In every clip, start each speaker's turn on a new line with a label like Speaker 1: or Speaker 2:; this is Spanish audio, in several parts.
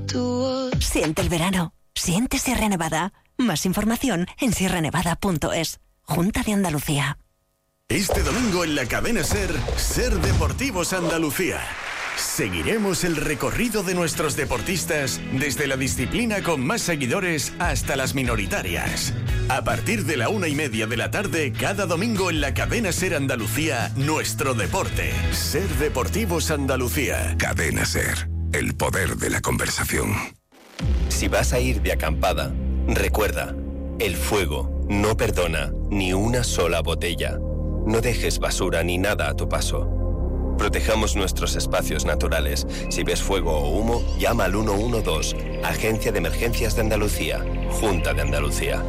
Speaker 1: Siente el verano. Siente Sierra Nevada. Más información en sierranevada.es. Junta de Andalucía.
Speaker 2: Este domingo en la cadena SER, SER Deportivos Andalucía. Seguiremos el recorrido de nuestros deportistas desde la disciplina con más seguidores hasta las minoritarias. A partir de la 1:30 de la tarde, cada domingo en la cadena SER Andalucía, nuestro deporte. SER Deportivos Andalucía.
Speaker 3: Cadena SER, el poder de la conversación.
Speaker 4: Si vas a ir de acampada, recuerda, el fuego no perdona ni una sola botella. No dejes basura ni nada a tu paso. Protejamos nuestros espacios naturales. Si ves fuego o humo, llama al 112, Agencia de Emergencias de Andalucía, Junta de Andalucía.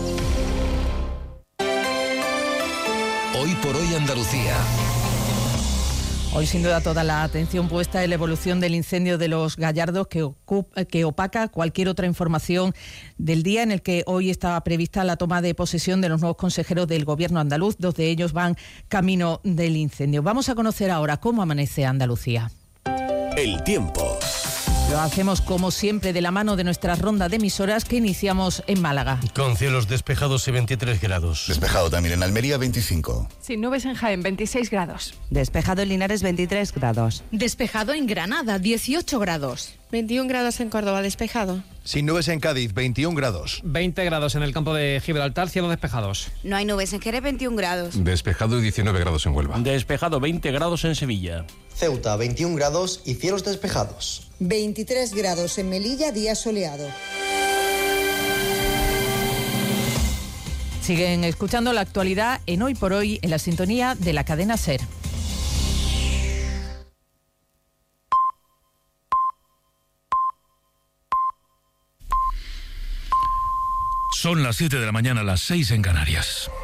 Speaker 5: Hoy por hoy Andalucía.
Speaker 6: Hoy sin duda toda la atención puesta en la evolución del incendio de Los Gallardos que opaca cualquier otra información del día en el que hoy estaba prevista la toma de posesión de los nuevos consejeros del Gobierno andaluz. 2 de ellos van camino del incendio. Vamos a conocer ahora cómo amanece Andalucía.
Speaker 2: El tiempo.
Speaker 6: Lo hacemos como siempre de la mano de nuestra ronda de emisoras que iniciamos en Málaga.
Speaker 7: Con cielos despejados y 23 grados.
Speaker 8: Despejado también en Almería, 25.
Speaker 9: Sin nubes en Jaén, 26 grados.
Speaker 10: Despejado en Linares, 23 grados.
Speaker 11: Despejado en Granada, 18 grados.
Speaker 12: 21 grados en Córdoba, despejado.
Speaker 13: Sin nubes en Cádiz, 21 grados.
Speaker 14: 20 grados en el campo de Gibraltar, cielos despejados.
Speaker 15: No hay nubes en Jerez, 21 grados.
Speaker 3: Despejado y 19 grados en Huelva.
Speaker 16: Despejado, 20 grados en Sevilla.
Speaker 17: Ceuta, 21 grados y cielos despejados.
Speaker 18: 23 grados en Melilla, día soleado.
Speaker 6: Siguen escuchando la actualidad en Hoy por Hoy en la sintonía de la cadena SER.
Speaker 19: Son las 7 de la mañana, las 6 en Canarias.